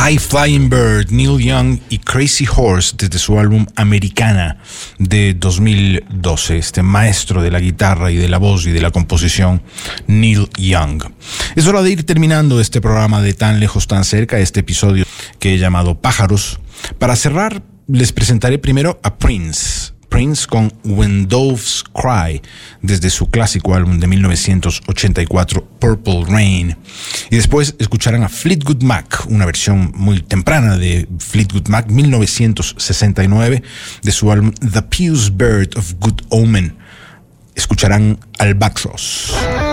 High Flying Bird, Neil Young y Crazy Horse desde su álbum Americana de 2012. Este maestro de la guitarra y de la voz y de la composición, Neil Young. Es hora de ir terminando este programa de Tan Lejos Tan Cerca, este episodio que he llamado Pájaros. Para cerrar, les presentaré primero a Prince con When Doves Cry, desde su clásico álbum de 1984, Purple Rain. Y después escucharán a Fleetwood Mac, una versión muy temprana de Fleetwood Mac, 1969, de su álbum The Pious Bird of Good Omen. Escucharán Albatross.